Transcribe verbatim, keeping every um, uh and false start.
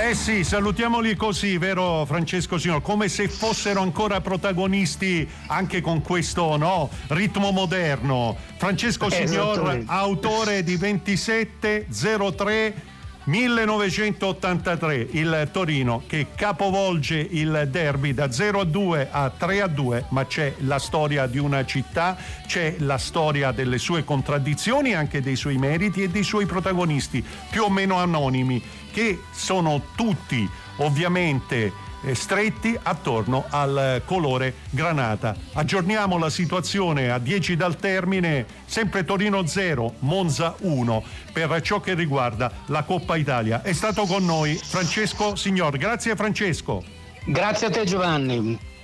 Eh sì, salutiamoli così, vero Francesco Signor? Come se fossero ancora protagonisti anche con questo, no, ritmo moderno. Francesco Signor, autore di ventisette zero tre millenovecentottantatré, il Torino che capovolge il derby da zero a due a tre a due, ma c'è la storia di una città, c'è la storia delle sue contraddizioni, anche dei suoi meriti e dei suoi protagonisti più o meno anonimi, che sono tutti ovviamente stretti attorno al colore granata. Aggiorniamo la situazione a dieci dal termine, sempre Torino zero, Monza uno per ciò che riguarda la Coppa Italia. È stato con noi Francesco Signor. Grazie Francesco. Grazie a te Giovanni.